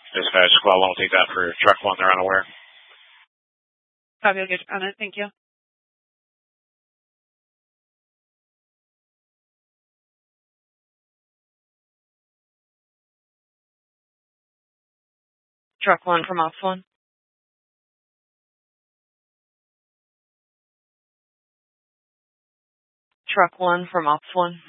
Dispatch, Squad 1 will take that for truck 1. They're unaware. Copy, I'll get on it. Thank you. Truck 1 from Ops 1. Truck 1 from Ops 1.